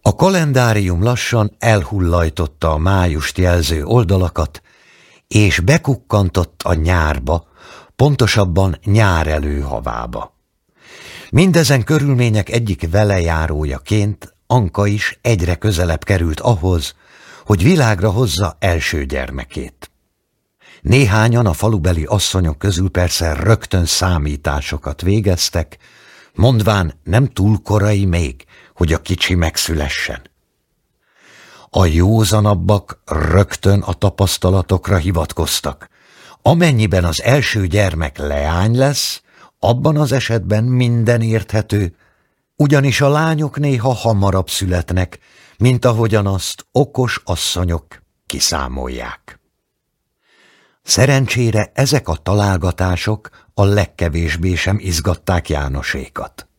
A kalendárium lassan elhullajtotta a májust jelző oldalakat, és bekukkantott a nyárba, pontosabban nyárelő havába. Mindezen körülmények egyik velejárójaként Anka is egyre közelebb került ahhoz, hogy világra hozza első gyermekét. Néhányan a falubeli asszonyok közül persze rögtön számításokat végeztek, mondván nem túl korai még, hogy a kicsi megszülessen. A józanabbak rögtön a tapasztalatokra hivatkoztak. Amennyiben az első gyermek leány lesz, abban az esetben minden érthető, ugyanis a lányok néha hamarabb születnek, mint ahogyan azt okos asszonyok kiszámolják. Szerencsére ezek a találgatások a legkevésbé sem izgatták Jánosékat.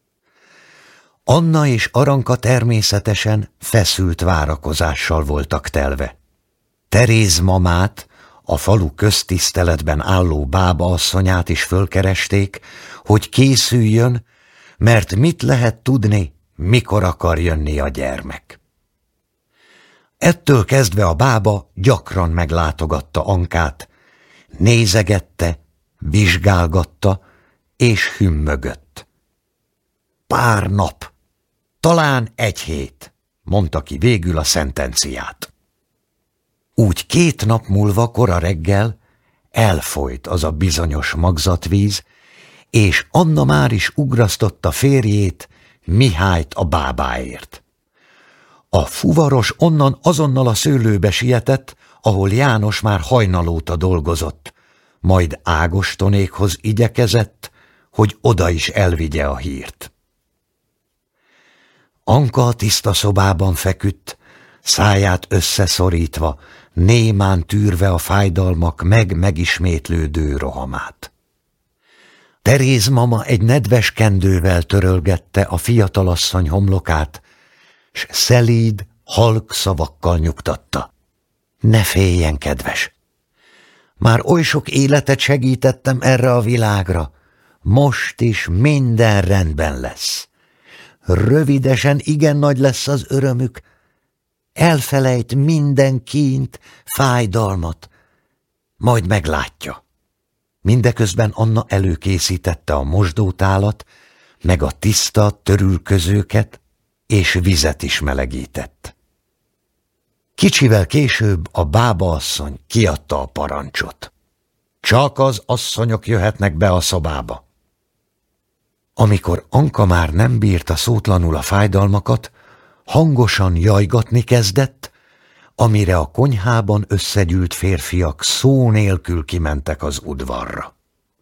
Anna és Aranka természetesen feszült várakozással voltak telve. Teréz mamát, a falu köztiszteletben álló bábaasszonyát is fölkeresték, hogy készüljön, mert mit lehet tudni, mikor akar jönni a gyermek. Ettől kezdve a bába gyakran meglátogatta Ankát, nézegette, vizsgálgatta és hümmögött. Pár nap, talán egy hét, mondta ki végül a szentenciát. Úgy 2 nap múlva kora reggel elfolyt az a bizonyos magzatvíz, és Anna már is ugrasztotta férjét, Mihályt a bábáért. A fuvaros onnan azonnal a szőlőbe sietett, ahol János már hajnalóta dolgozott, majd Ágostonékhoz igyekezett, hogy oda is elvigye a hírt. Anka a tiszta szobában feküdt, száját összeszorítva, némán tűrve a fájdalmak megismétlődő rohamát. Teréz mama egy nedves kendővel törölgette a fiatalasszony homlokát, s szelíd, halk szavakkal nyugtatta. Ne féljen, kedves! Már oly sok életet segítettem erre a világra, most is minden rendben lesz. Rövidesen igen nagy lesz az örömük, elfelejt minden kínt, fájdalmat, majd meglátja. Mindeközben Anna előkészítette a mosdótálat, meg a tiszta törülközőket, és vizet is melegített. Kicsivel később a bábaasszony kiadta a parancsot. Csak az asszonyok jöhetnek be a szobába. Amikor Anka már nem bírta szótlanul a fájdalmakat, hangosan jajgatni kezdett, amire a konyhában összegyűlt férfiak szó nélkül kimentek az udvarra.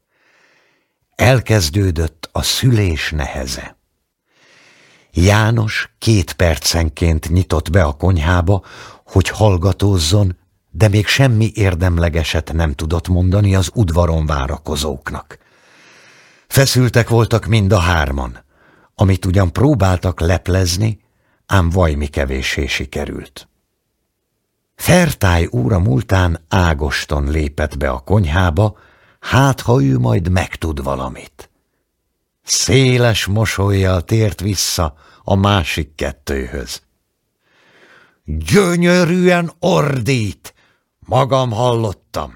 Elkezdődött a szülés neheze. János 2 percenként nyitott be a konyhába, hogy hallgatózzon, de még semmi érdemlegeset nem tudott mondani az udvaron várakozóknak. Feszültek voltak mind a 3, amit ugyan próbáltak leplezni, ám vajmi kevéssé sikerült. Fertály óra múltán Ágoston lépett be a konyhába, hát ha ő majd megtud valamit. Széles mosollyal tért vissza a másik 2-höz. Gyönyörűen ordít, magam hallottam.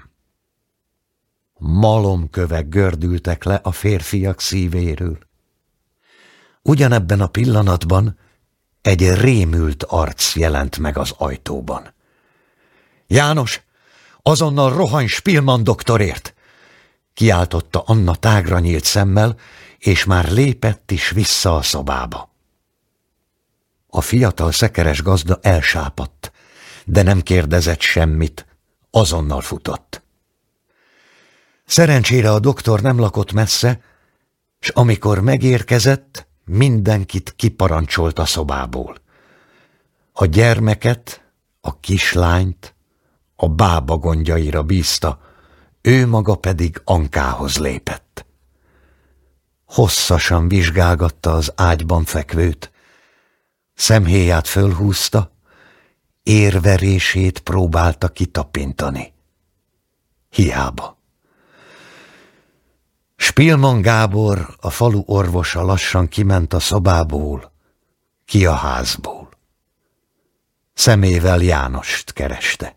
Malomkövek gördültek le a férfiak szívéről. Ugyanebben a pillanatban egy rémült arc jelent meg az ajtóban. János, azonnal rohanj Spillmann doktorért! Kiáltotta Anna tágra nyílt szemmel, és már lépett is vissza a szobába. A fiatal szekeres gazda elsápadt, de nem kérdezett semmit, azonnal futott. Szerencsére a doktor nem lakott messze, s amikor megérkezett, mindenkit kiparancsolt a szobából. A gyermeket, a kislányt a bába gondjaira bízta, ő maga pedig Ankához lépett. Hosszasan vizsgálgatta az ágyban fekvőt, szemhéját fölhúzta, érverését próbálta kitapintani. Hiába. Spillmann Gábor, a falu orvosa lassan kiment a szobából, ki a házból. Szemével Jánost kereste.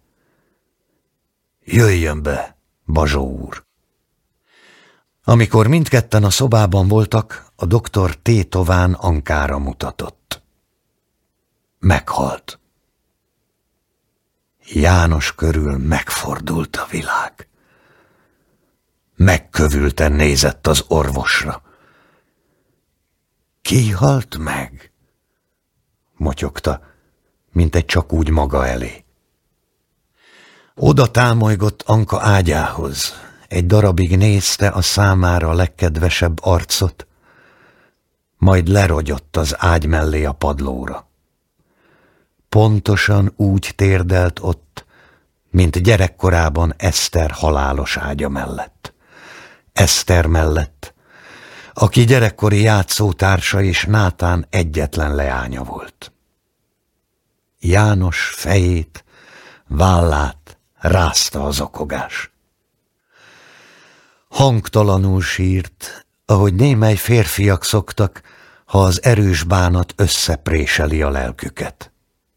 Jöjjön be, Bazsó úr! Amikor mindketten a szobában voltak, a doktor tétován Ankára mutatott. Meghalt. János körül megfordult a világ. Megkövülten nézett az orvosra. Ki halt meg? Motyogta, mint egy csak úgy maga elé. Oda támolygott Anka ágyához. Egy darabig nézte a számára legkedvesebb arcot, majd lerogyott az ágy mellé a padlóra. Pontosan úgy térdelt ott, mint gyerekkorában Eszter halálos ágya mellett. Eszter mellett, aki gyerekkori játszótársa és Nátán egyetlen leánya volt. János fejét, vállát rázta az okogás. Hangtalanul sírt, ahogy némely férfiak szoktak, ha az erős bánat összepréseli a lelküket.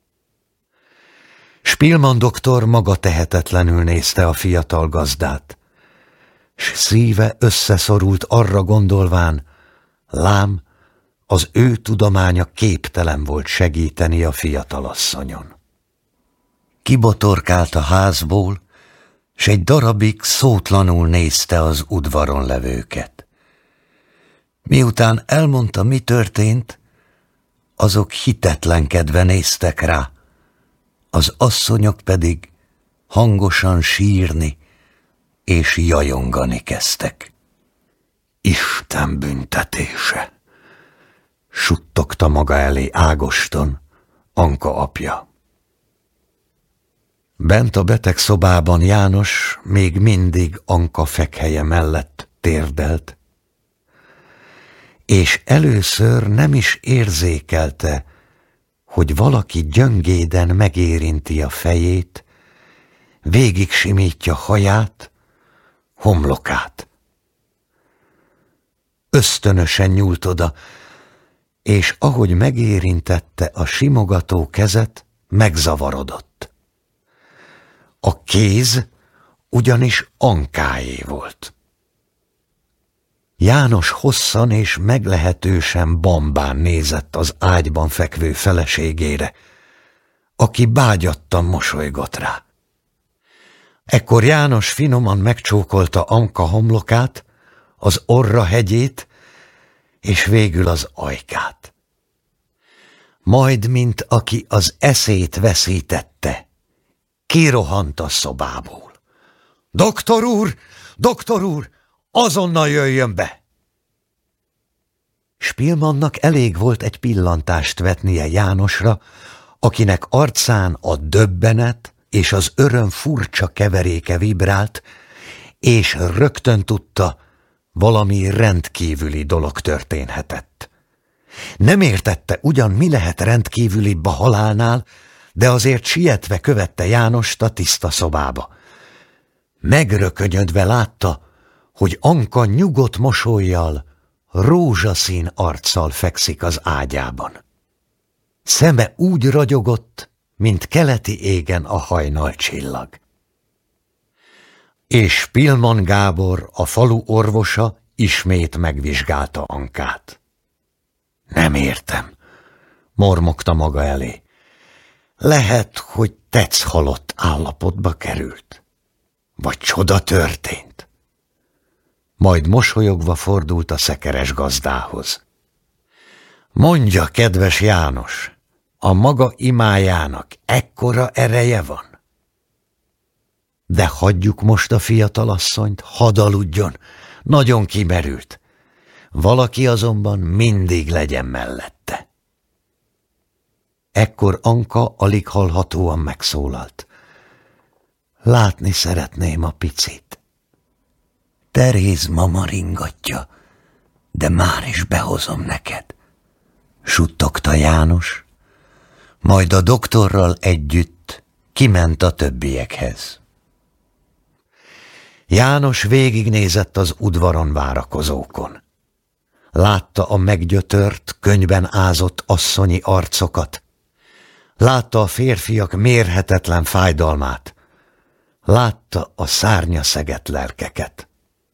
Spielmann doktor maga tehetetlenül nézte a fiatal gazdát, s szíve összeszorult arra gondolván, lám, az ő tudománya képtelen volt segíteni a fiatalasszonyon. Kibotorkált a házból, s egy darabig szótlanul nézte az udvaron levőket. Miután elmondta, mi történt, azok hitetlenkedve néztek rá, az asszonyok pedig hangosan sírni és jajongani kezdtek. Isten büntetése! Suttogta maga elé Ágoston, Anka apja. Bent a betegszobában János még mindig Anka fekhelye mellett térdelt, és először nem is érzékelte, hogy valaki gyöngéden megérinti a fejét, végig simítja haját, homlokát. Ösztönösen nyúlt oda, és ahogy megérintette a simogató kezet, megzavarodott. A kéz ugyanis Ankáé volt. János hosszan és meglehetősen bambán nézett az ágyban fekvő feleségére, aki bágyattan mosolygott rá. Ekkor János finoman megcsókolta Anka homlokát, az orra hegyét, és végül az ajkát. Majd, mint aki az eszét veszítette, kirohant a szobából. Doktor úr! Doktor úr! Azonnal jöjjön be! Spielmannnak elég volt egy pillantást vetnie Jánosra, akinek arcán a döbbenet és az öröm furcsa keveréke vibrált, és rögtön tudta, valami rendkívüli dolog történhetett. Nem értette ugyan, mi lehet rendkívülibb a halálnál, de azért sietve követte Jánost a tiszta szobába. Megrökönyödve látta, hogy Anka nyugodt mosollyal, rózsaszín arccal fekszik az ágyában. Szeme úgy ragyogott, mint keleti égen a hajnalcsillag. És Spielmann Gábor, a falu orvosa ismét megvizsgálta Ankát. Nem értem, mormogta maga elé. Lehet, hogy tetszhalott állapotba került, vagy csoda történt. Majd mosolyogva fordult a szekeres gazdához. Mondja, kedves János, a maga imájának ekkora ereje van? De hagyjuk most a fiatalasszonyt, hadd aludjon, nagyon kimerült. Valaki azonban mindig legyen mellette. Ekkor Anka alig hallhatóan megszólalt. Látni szeretném a picit. Teréz mama ringatja, de már is behozom neked, suttogta János, majd a doktorral együtt kiment a többiekhez. János végignézett az udvaron várakozókon. Látta a meggyötört, könnyben ázott asszonyi arcokat, Látta a férfiak mérhetetlen fájdalmát. Látta a szárnyaszegett lelkeket.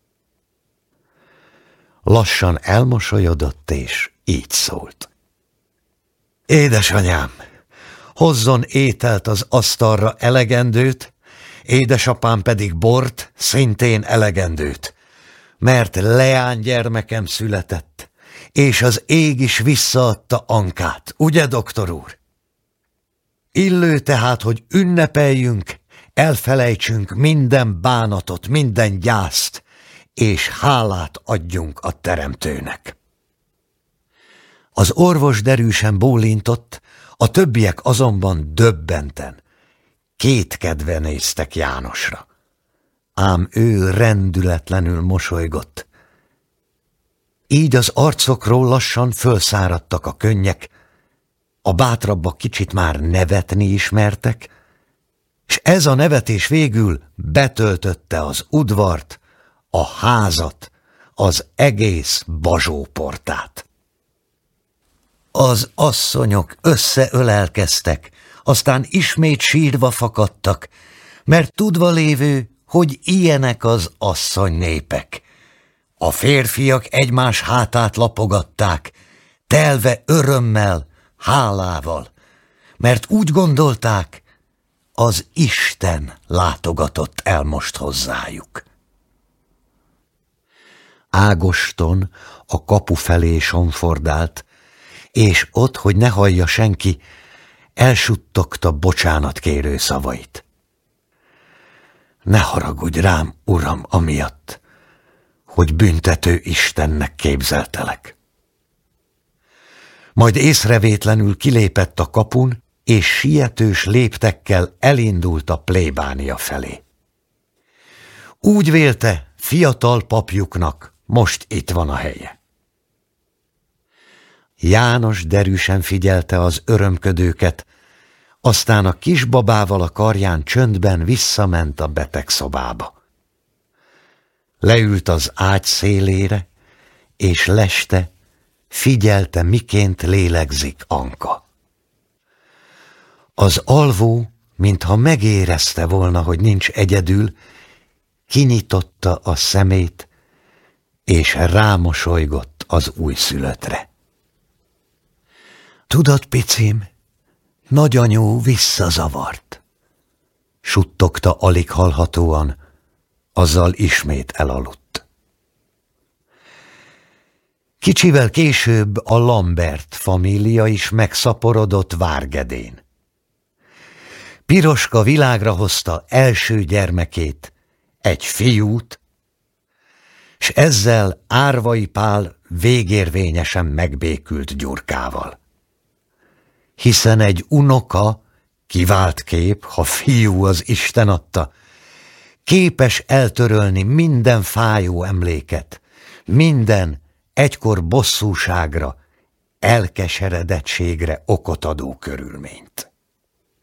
Lassan elmosolyodott, és így szólt. Édesanyám, hozzon ételt az asztalra elegendőt, édesapám pedig bort, szintén elegendőt, mert leánygyermekem született, és az ég is visszaadta Ankát, ugye, doktor úr? Illő tehát, hogy ünnepeljünk, elfelejtsünk minden bánatot, minden gyászt, és hálát adjunk a Teremtőnek. Az orvos derűsen bólintott, a többiek azonban döbbenten, kétkedve néztek Jánosra. Ám ő rendületlenül mosolygott. Így az arcokról lassan fölszáradtak a könnyek, a bátrabbak kicsit már nevetni ismertek, és ez a nevetés végül betöltötte az udvart, a házat, az egész Bazsóportát. Az asszonyok összeölelkeztek, aztán ismét sírva fakadtak, mert tudva lévő, hogy ilyenek az asszonynépek. A férfiak egymás hátát lapogatták, telve örömmel, hálával, mert úgy gondolták, az Isten látogatott el most hozzájuk. Ágoston a kapu felé sonfordált, és ott, hogy ne hallja senki, elsuttogta bocsánatkérő szavait. Ne haragudj rám, uram, amiatt, hogy büntető Istennek képzeltelek. Majd észrevétlenül kilépett a kapun, és sietős léptekkel elindult a plébánia felé. Úgy vélte, fiatal papjuknak most itt van a helye. János derűsen figyelte az örömködőket, aztán a kisbabával a karján csöndben visszament a betegszobába. Leült az ágy szélére, és leste, figyelte, miként lélegzik Anka. Az alvó, mintha megérezte volna, hogy nincs egyedül, kinyitotta a szemét, és rámosolygott az újszülöttre. Tudod, picim, nagyanyú visszazavart, suttogta alig hallhatóan, azzal ismét elaludt. Kicsivel később a Lambert família is megszaporodott Várgedén. Piroska világra hozta első gyermekét, egy fiút, s ezzel Árvai Pál végérvényesen megbékült Gyurkával. Hiszen egy unoka, kivált kép, ha fiú az Isten adta, képes eltörölni minden fájó emléket, minden egykor bosszúságra, elkeseredettségre okot adó körülményt.